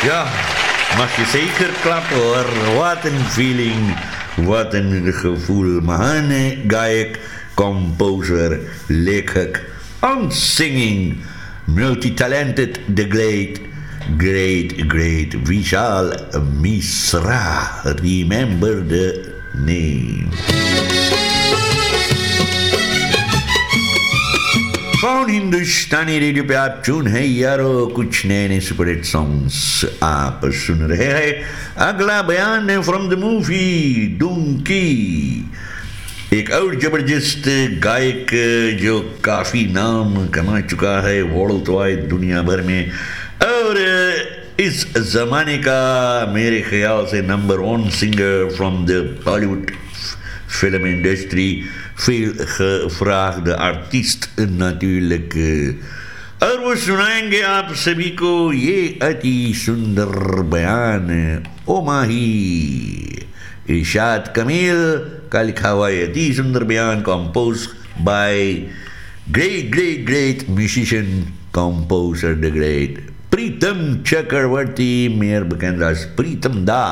Ja, mag je zeker klappen hoor. Wat een feeling, wat een gevoel. Mahane Gaik, composer, lekek, and singing. Multi-talented, the great Vishal Misra. Remember the name. कौन हिंदुस्तानी radio पे आप चुन है यारो कुछ नए नए सुपरहिट सॉन्ग्स आप सुन रहे हैं। अगला बयान है फ्रॉम द मूवी डुंकी। एक और जबरदस्त गायक जो काफी नाम कमा चुका है वर्ल्ड वाइड दुनिया भर में और इस जमाने का मेरे ख्याल से number 1 singer from the Bollywood film industry vraag de artiest natuurlijk. और वो सुनाएंगे आप सभी को ये अति सुंदर बयान ओ माही इरशाद कमील का लिखा हुआ ये अति सुंदर बयान compose bye great musician composer the great Pritam Chakraborty mayor बकंदास प्रीतम दा